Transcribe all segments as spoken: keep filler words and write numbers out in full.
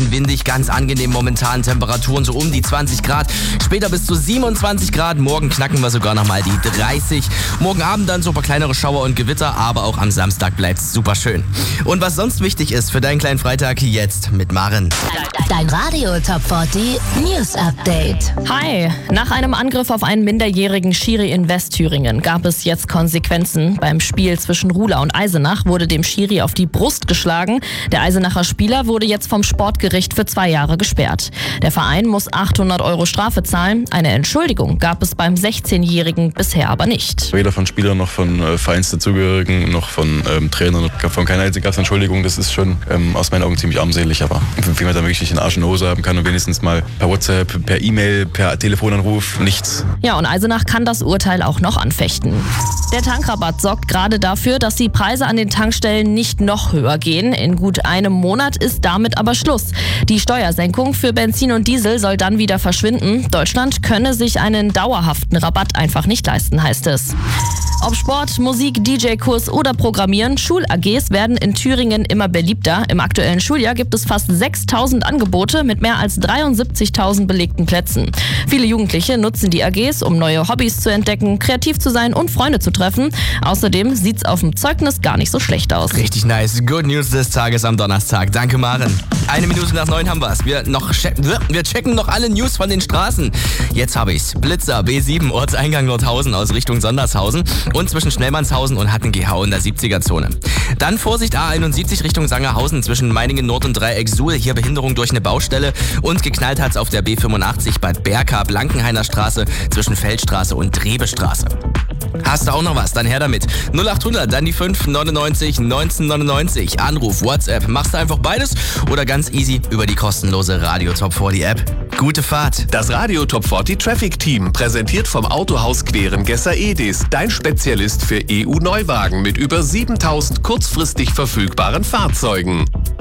bisschen windig, ganz angenehm momentan. Temperaturen so um die zwanzig Grad. Später bis zu siebenundzwanzig Grad. Morgen knacken wir sogar nochmal die dreißig. Morgen Abend dann so ein paar kleinere Schauer und Gewitter, aber auch am Samstag bleibt's super schön. Und was sonst wichtig ist für deinen kleinen Freitag, jetzt mit Maren. Dein Radio Top vierzig News Update. Hi, nach einem Angriff auf einen minderjährigen Schiri in Westthüringen gab es jetzt Konsequenzen. Beim Spiel zwischen Ruhla und Eisenach wurde dem Schiri auf die Brust geschlagen. Der Eisenacher Spieler wurde jetzt vom Sportgericht für zwei Jahre gesperrt. Der Verein muss achthundert Euro Strafe zahlen. Eine Entschuldigung gab es beim sechzehnjährigen bisher aber nicht. Weder von Spielern noch von äh, Vereinszugehörigen noch von ähm, Trainern, von keiner Seite gab es Entschuldigung. Das ist schon ähm, aus meinen Augen ziemlich armselig, aber wie man da wirklich den Arsch in der Hose haben kann und wenigstens mal per WhatsApp, per E-Mail, per Telefonanruf, nichts. Ja, und Eisenach kann das Urteil auch noch anfechten. Der Tankrabatt sorgt gerade dafür, dass die Preise an den Tankstellen nicht noch höher gehen. In gut einem Monat ist damit aber Schluss. Die Steuersenkung für Benzin und Diesel soll dann wieder verschwinden. Deutschland könne sich einen dauerhaften Rabatt einfach nicht leisten, heißt es. Ob Sport, Musik, D J-Kurs oder Programmieren, Schul-A Gs werden in Thüringen immer beliebter. Im aktuellen Schuljahr gibt es fast sechstausend Angebote mit mehr als dreiundsiebzigtausend belegten Plätzen. Viele Jugendliche nutzen die A Gs, um neue Hobbys zu entdecken, kreativ zu sein und Freunde zu treffen. Außerdem sieht's auf dem Zeugnis gar nicht so schlecht aus. Richtig nice. Good News des Tages am Donnerstag. Danke, Maren. Eine Minute nach neun haben wir's. Wir, noch wir checken noch alle News von den Straßen. Jetzt habe ich's. Blitzer B sieben, Ortseingang Nordhausen aus Richtung Sondershausen und zwischen Schnellmannshausen und Hattengehau in der siebziger-Zone. Dann Vorsicht A einundsiebzig Richtung Sangerhausen zwischen Meiningen Nord und Dreieck Suhl. Hier Behinderung durch eine Baustelle und geknallt hat's auf der B fünfundachtzig Bad Berka, Blankenhainer Straße zwischen Feldstraße und Drebestraße. Hast du auch noch was? Dann her damit. null achthundert, dann die fünf neunundneunzig neunzehnhundertneunundneunzig. Anruf, WhatsApp. Machst du einfach beides oder ganz easy über die kostenlose Radio Top vierzig App. Gute Fahrt. Das Radio Top vierzig Traffic Team, präsentiert vom Autohaus Querengesser Edis. Dein Spezialist für E U-Neuwagen mit über siebentausend kurzfristig verfügbaren Fahrzeugen.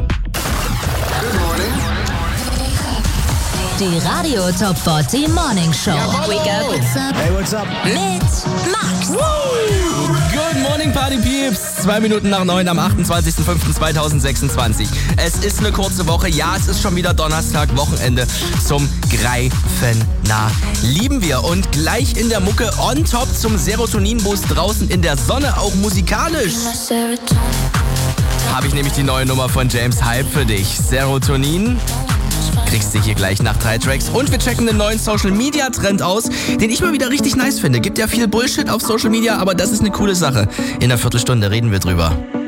Die Radio Top vierzig Morning Show. Wake up. What's up? Hey, what's up? Mit Max. Good morning, Party Peeps. Zwei Minuten nach neun am achtundzwanzigster fünfter zweitausendsechsundzwanzig. Es ist eine kurze Woche. Ja, es ist schon wieder Donnerstag, Wochenende zum Greifen nah. Lieben wir. Und gleich in der Mucke on top zum Serotonin-Boost draußen in der Sonne, auch musikalisch. Habe ich nämlich die neue Nummer von James Hype für dich. Serotonin. Kriegst du hier gleich nach drei Tracks. Und wir checken den neuen Social-Media-Trend aus, den ich mal wieder richtig nice finde. Gibt ja viel Bullshit auf Social Media, aber das ist eine coole Sache. In einer Viertelstunde reden wir drüber.